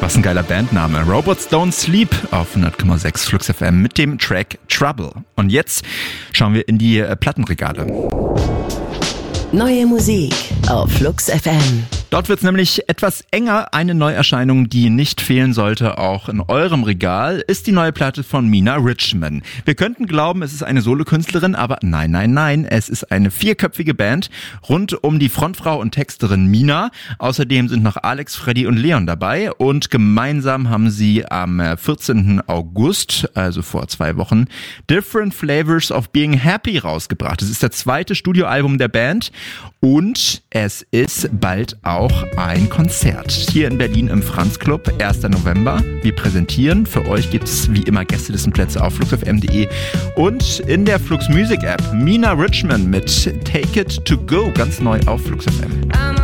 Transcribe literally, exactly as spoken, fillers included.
Was ein geiler Bandname. Robots Don't Sleep auf hundert Komma sechs Flux F M mit dem Track Trouble. Und jetzt schauen wir in die äh, Plattenregale. Neue Musik auf Flux F M. Dort wird es nämlich etwas enger. Eine Neuerscheinung, die nicht fehlen sollte, auch in eurem Regal, ist die neue Platte von Mina Richman. Wir könnten glauben, es ist eine Solokünstlerin, aber nein, nein, nein. Es ist eine vierköpfige Band rund um die Frontfrau und Texterin Mina. Außerdem sind noch Alex, Freddy und Leon dabei. Und gemeinsam haben sie am vierzehnten August, also vor zwei Wochen, Different Flavors of Being Happy rausgebracht. Es ist das zweite Studioalbum der Band und es ist bald auch auch ein Konzert hier in Berlin im Franz Club, erster November. Wir präsentieren. Für euch gibt es wie immer Gästelistenplätze auf flux f m punkt de und in der Flux Music App Mina Richman mit Take It To Go, ganz neu auf Flux F M.